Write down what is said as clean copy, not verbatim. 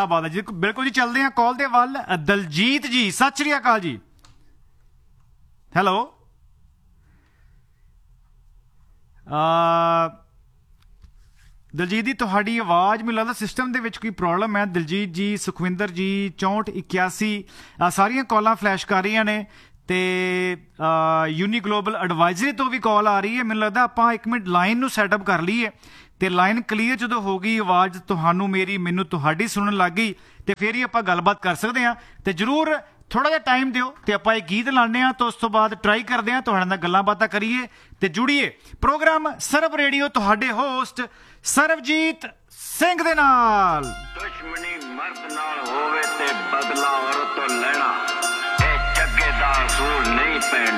क्या बात है जी, बिल्कुल जी। चलते हैं कॉल दे वल। दलजीत जी सत श्री अकाल जी। हेलो दलजीत जी, ਤੁਹਾਡੀ ਆਵਾਜ਼ ਮੈਨੂੰ ਲੱਗਦਾ ਸਿਸਟਮ ਦੇ ਵਿੱਚ ਕੋਈ ਪ੍ਰੋਬਲਮ ਹੈ। ਦਲਜੀਤ ਜੀ, ਸੁਖਵਿੰਦਰ ਜੀ 6481 ਸਾਰੀਆਂ ਕਾਲਾਂ ਫਲੈਸ਼ ਕਰ ਰਹੀਆਂ ਨੇ ਤੇ ਯੂਨੀ ਗਲੋਬਲ ਐਡਵਾਈਜ਼ਰੀ ਤੋਂ ਵੀ ਕਾਲ ਆ ਰਹੀ ਹੈ। ਮੈਨੂੰ ਲੱਗਦਾ ਆਪਾਂ 1 ਮਿੰਟ ਲਾਈਨ ਨੂੰ ਸੈਟਅਪ ਕਰ ਲਈਏ ਤੇ ਲਾਈਨ ਕਲੀਅਰ ਜਦੋਂ ਹੋ ਗਈ, ਆਵਾਜ਼ ਤੁਹਾਨੂੰ ਮੇਰੀ ਮੈਨੂੰ ਤੁਹਾਡੀ ਸੁਣਨ ਲੱਗ ਗਈ ਤੇ ਫਿਰ ਹੀ ਆਪਾਂ ਗੱਲਬਾਤ ਕਰ ਸਕਦੇ ਹਾਂ। ਤੇ ਜ਼ਰੂਰ ਥੋੜਾ ਜਿਹਾ ਟਾਈਮ ਦਿਓ ਤੇ ਆਪਾਂ ਇਹ ਗੀਤ ਲਾਉਂਦੇ ਹਾਂ ਤੇ ਉਸ ਤੋਂ ਬਾਅਦ ਟਰਾਈ ਕਰਦੇ ਹਾਂ ਤੁਹਾਡੇ ਨਾਲ ਗੱਲਾਂ ਬਾਤਾਂ ਕਰੀਏ ਤੇ ਜੁੜੀਏ ਪ੍ਰੋਗਰਾਮ ਸਰਬ ਰੇਡੀਓ ਤੁਹਾਡੇ ਹੋਸਟ ਸਰਬਜੀਤ ਸਿੰਘ ਦੇ ਨਾਲ। ਦੁਸ਼ਮਣੀ ਮਰਦ ਨਾਲ ਹੋਵੇ ਤੇ ਬਦਲਾ ਔਰਤ ਤੋਂ ਲੈਣਾ, ਇਹ ਜੱਗੇ ਦਾ ਅਸੂਲ ਨਹੀਂ ਪੈਣਾ।